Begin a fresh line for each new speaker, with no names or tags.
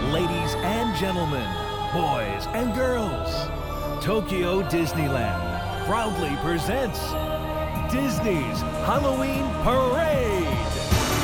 Ladies and gentlemen, boys and girls, Tokyo Disneyland proudly presents Disney's Halloween Parade.